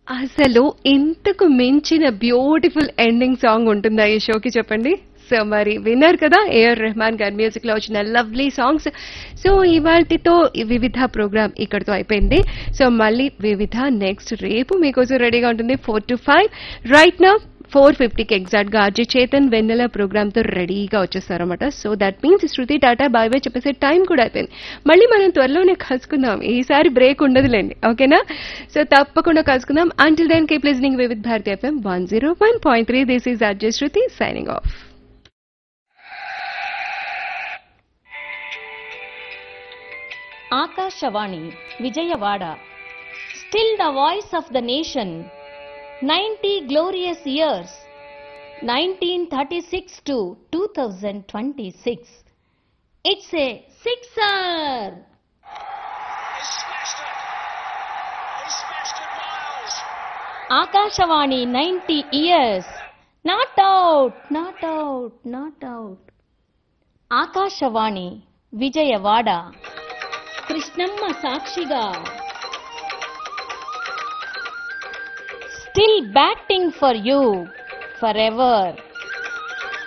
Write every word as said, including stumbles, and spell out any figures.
అసలు ఇంతకు మించిన బ్యూటిఫుల్ ఎండింగ్ సాంగ్ ఉంటుందా ఈ షోకి చెప్పండి. సో మరి విన్నారు కదా ఏఆర్ రెహమాన్ గారి మ్యూజిక్ లో వచ్చిన లవ్లీ సాంగ్స్. సో ఇవాల్టితో వివిధ ప్రోగ్రామ్ ఇక్కడితో అయిపోయింది. సో మళ్ళీ వివిధ నెక్స్ట్ రేపు మీకోసం రెడీగా ఉంటుంది ఫోర్ టు ఫైవ్. రైట్ నా ఫోర్ ఫిఫ్టీకి ఎగ్జాక్ట్ గా ఆర్జే చేతన్ వెన్నెల ప్రోగ్రామ్ తో రెడీగా వచ్చేస్తారన్నమాట. So that means Shruti Tata bye bye చెప్పేసే time కూడా అయిపోయింది. మళ్ళీ మనం త్వరలోనే కలుసుకుందాం. ఈసారి బ్రేక్ ఉండదులేండి, ఓకేనా? సో తప్పకుండా కలుసుకుందాం. Until then keep listening with Bharati FM one zero one point three. This is RJ Shruti signing off. Akashvani Vijayawada, still the voice of the nation. ninety glorious years, nineteen thirty-six to two thousand twenty-six. It's a sixer. He smashed it. He smashed it, Miles. Akashawani ninety years. Not out, not out, not out. Akashawani Vijayawada, Krishnamma Sakshiga. Still batting for you forever.